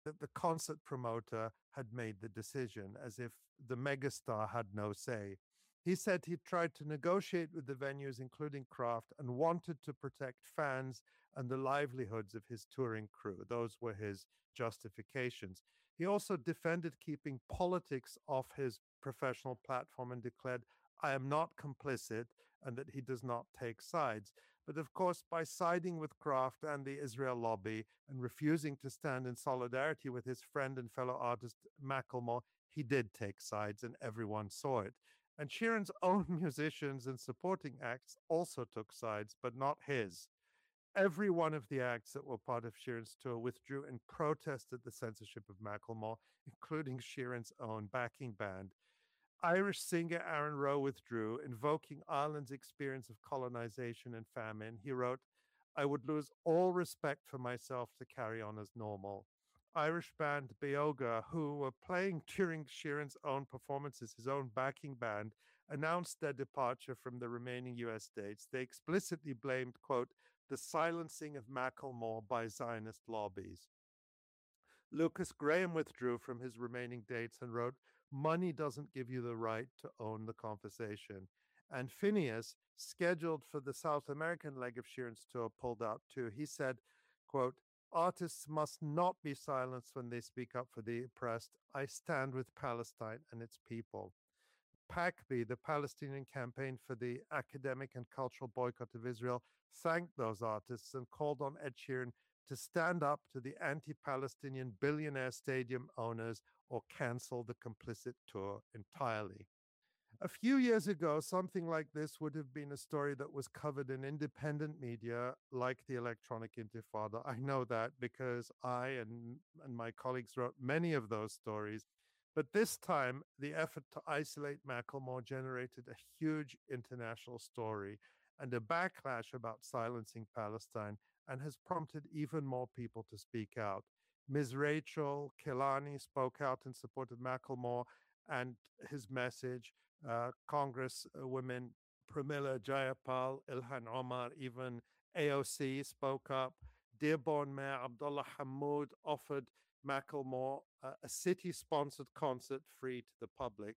that the concert promoter had made the decision, as if the megastar had no say. He said he tried to negotiate with the venues, including Kraft, and wanted to protect fans and the livelihoods of his touring crew. Those were his justifications. He also defended keeping politics off his professional platform and declared, I am not complicit, and that he does not take sides. But of course, by siding with Kraft and the Israel lobby and refusing to stand in solidarity with his friend and fellow artist Macklemore, he did take sides, and everyone saw it. And Sheeran's own musicians and supporting acts also took sides, but not his. Every one of the acts that were part of Sheeran's tour withdrew in protest at the censorship of Macklemore, including Sheeran's own backing band. Irish singer Aaron Rowe withdrew, invoking Ireland's experience of colonization and famine. He wrote, I would lose all respect for myself to carry on as normal. Irish band Beoga, who were playing during Sheeran's own performances, his own backing band, announced their departure from the remaining US states. They explicitly blamed, quote, the silencing of Macklemore by Zionist lobbies. Lucas Graham withdrew from his remaining dates and wrote, money doesn't give you the right to own the conversation. And Phineas, scheduled for the South American leg of Sheeran's tour, pulled out too. He said, quote, artists must not be silenced when they speak up for the oppressed. I stand with Palestine and its people. PACB, the Palestinian Campaign for the Academic and Cultural Boycott of Israel, thanked those artists and called on Ed Sheeran to stand up to the anti-Palestinian billionaire stadium owners or cancel the complicit tour entirely. A few years ago, something like this would have been a story that was covered in independent media like the Electronic Intifada. I know that because I and my colleagues wrote many of those stories. But this time, the effort to isolate Macklemore generated a huge international story and a backlash about silencing Palestine, and has prompted even more people to speak out. Ms. Rachel Kilani spoke out in support of Macklemore and his message. Congresswomen Pramila Jayapal, Ilhan Omar, even AOC spoke up. Dearborn Mayor Abdullah Hammoud offered Macklemore a city-sponsored concert free to the public.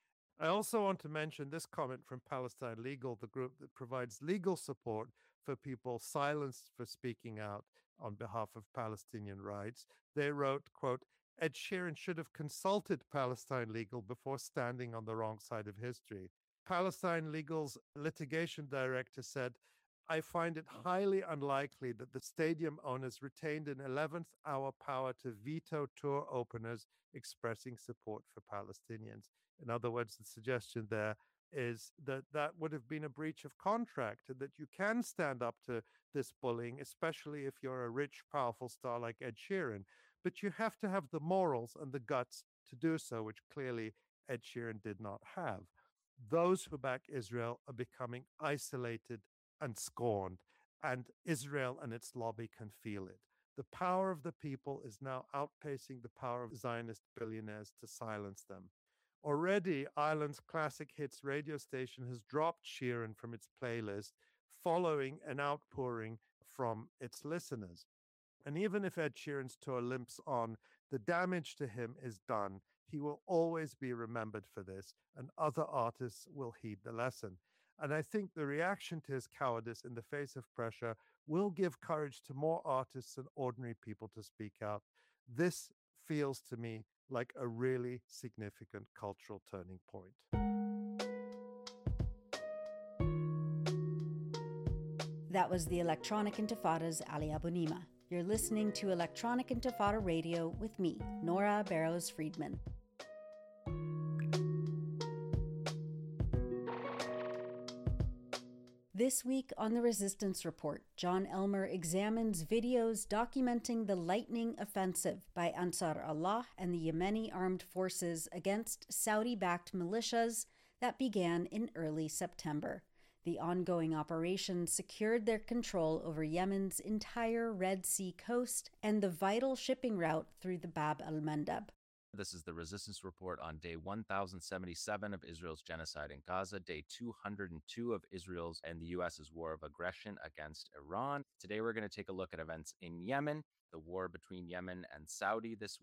I also want to mention this comment from Palestine Legal, the group that provides legal support for people silenced for speaking out on behalf of Palestinian rights. They wrote, quote, Ed Sheeran should have consulted Palestine Legal before standing on the wrong side of history. Palestine Legal's litigation director said, I find it highly unlikely that the stadium owners retained an 11th hour power to veto tour openers expressing support for Palestinians. In other words, the suggestion there is that that would have been a breach of contract, and that you can stand up to this bullying, especially if you're a rich, powerful star like Ed Sheeran. But you have to have the morals and the guts to do so, which clearly Ed Sheeran did not have. Those who back Israel are becoming isolated and scorned, and Israel and its lobby can feel it. The power of the people is now outpacing the power of Zionist billionaires to silence them. Already, Ireland's classic hits radio station has dropped Sheeran from its playlist following an outpouring from its listeners. And even if Ed Sheeran's tour limps on, the damage to him is done. He will always be remembered for this, and other artists will heed the lesson. And I think the reaction to his cowardice in the face of pressure will give courage to more artists and ordinary people to speak out. This feels to me like a really significant cultural turning point. That was the Electronic Intifada's Ali Abunimah. You're listening to Electronic Intifada Radio with me, Nora Barrows Friedman. This week on the Resistance Report, John Elmer examines videos documenting the lightning offensive by Ansar Allah and the Yemeni armed forces against Saudi-backed militias that began in early September. The ongoing operation secured their control over Yemen's entire Red Sea coast and the vital shipping route through the Bab al-Mandab. This is the Resistance Report on day 1077 of Israel's genocide in Gaza, day 202 of Israel's and the U.S.'s war of aggression against Iran. Today we're going to take a look at events in Yemen. the war between Yemen and Saudi this